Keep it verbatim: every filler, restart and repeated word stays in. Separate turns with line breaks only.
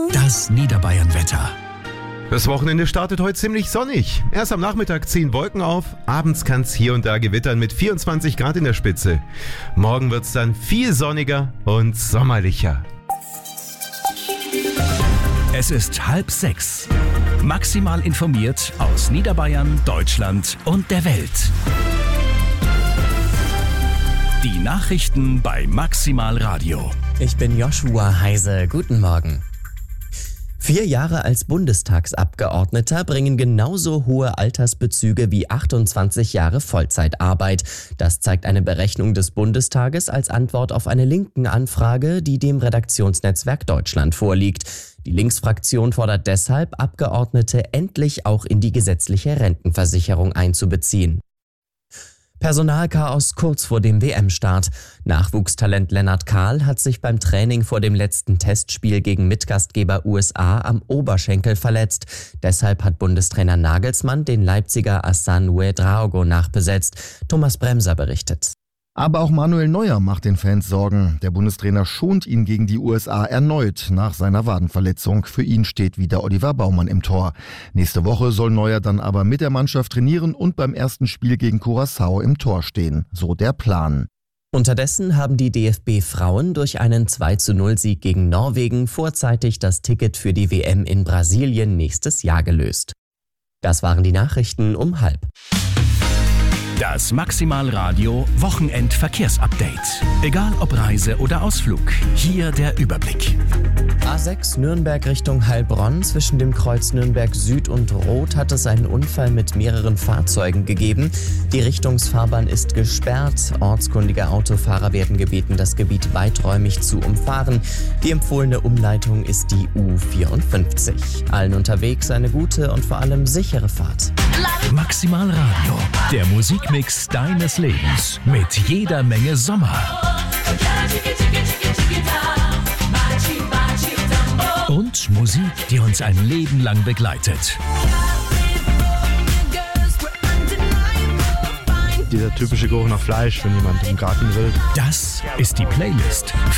Das Niederbayern-Wetter.
Das Wochenende startet heute ziemlich sonnig. Erst am Nachmittag ziehen Wolken auf, abends kann es hier und da gewittern mit vierundzwanzig Grad in der Spitze. Morgen wird es dann viel sonniger und sommerlicher.
Es ist halb sechs. Maximal informiert aus Niederbayern, Deutschland und der Welt. Die Nachrichten bei Maximal Radio.
Ich bin Joshua Heise. Guten Morgen. Vier Jahre als Bundestagsabgeordneter bringen genauso hohe Altersbezüge wie achtundzwanzig Jahre Vollzeitarbeit. Das zeigt eine Berechnung des Bundestages als Antwort auf eine linken Anfrage, die dem Redaktionsnetzwerk Deutschland vorliegt. Die Linksfraktion fordert deshalb, Abgeordnete endlich auch in die gesetzliche Rentenversicherung einzubeziehen. Personalchaos kurz vor dem W M-Start. Nachwuchstalent Lennart Kahl hat sich beim Training vor dem letzten Testspiel gegen Mitgastgeber U S A am Oberschenkel verletzt. Deshalb hat Bundestrainer Nagelsmann den Leipziger Hassan Ouedraogo nachbesetzt. Thomas Bremser berichtet.
Aber auch Manuel Neuer macht den Fans Sorgen. Der Bundestrainer schont ihn gegen die U S A erneut nach seiner Wadenverletzung. Für ihn steht wieder Oliver Baumann im Tor. Nächste Woche soll Neuer dann aber mit der Mannschaft trainieren und beim ersten Spiel gegen Curaçao im Tor stehen. So der Plan.
Unterdessen haben die D F B-Frauen durch einen zwei zu null Sieg gegen Norwegen vorzeitig das Ticket für die W M in Brasilien nächstes Jahr gelöst. Das waren die Nachrichten um halb.
Das Maximal Radio Wochenend-Verkehrsupdate. Egal ob Reise oder Ausflug, hier der Überblick.
A sechs Nürnberg Richtung Heilbronn. Zwischen dem Kreuz Nürnberg Süd und Rot hat es einen Unfall mit mehreren Fahrzeugen gegeben. Die Richtungsfahrbahn ist gesperrt. Ortskundige Autofahrer werden gebeten, das Gebiet weiträumig zu umfahren. Die empfohlene Umleitung ist die U vierundfünfzig. Allen unterwegs eine gute und vor allem sichere Fahrt.
Maximal Radio, der Musikmix deines Lebens mit jeder Menge Sommer. Und Musik, die uns ein Leben lang begleitet.
Dieser typische Geruch nach Fleisch, wenn jemand im Garten will.
Das ist die Playlist